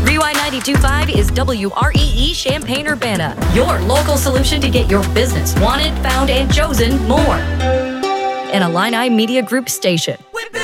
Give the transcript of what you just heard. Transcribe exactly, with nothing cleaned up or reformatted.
R E Y ninety-two point five is W R E E Champaign-Urbana, your local solution to get your business wanted, found, and chosen more. An Illini Media Group station.